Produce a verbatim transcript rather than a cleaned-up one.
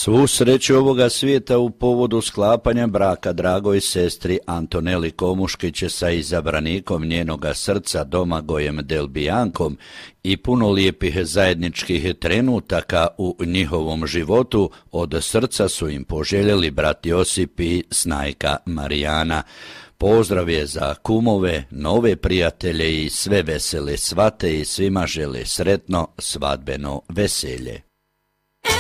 Svu sreću ovoga svijeta u povodu sklapanja braka dragoj sestri Antoneli Komuškić sa izabranikom njenoga srca Domagojem Delbijankom i puno lijepih zajedničkih trenutaka u njihovom životu od srca su im poželjeli brat Josip i snajka Marijana. Pozdrav je za kumove, nove prijatelje i sve vesele svate i svima žele sretno svadbeno veselje.